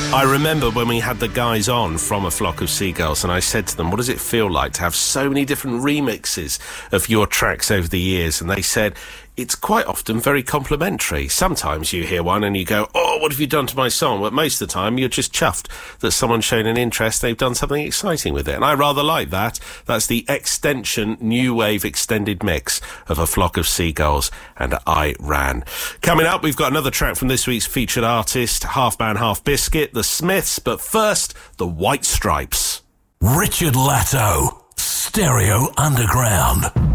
I remember when we had the guys on from A Flock of Seagulls, and I said to them, what does it feel like to have so many different remixes of your tracks over the years? And they said, it's quite often very complimentary. Sometimes you hear one and you go, oh, what have you done to my song? But most of the time you're just chuffed that someone's shown an interest, they've done something exciting with it. And I rather like that. That's the Extension New Wave extended mix of A Flock of Seagulls and I Ran. Coming up, we've got another track from this week's featured artist, Half Man, Half Biscuit, The Smiths, but first, The White Stripes. Richard Latto, Stereo Underground.